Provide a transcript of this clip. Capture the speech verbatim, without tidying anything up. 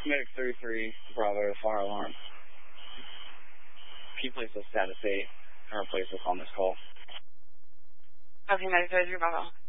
Medic thirty-three, Bravo, fire alarm. Can you place a status eight and replace us on this call? Okay, Medic thirty-three, Bravo.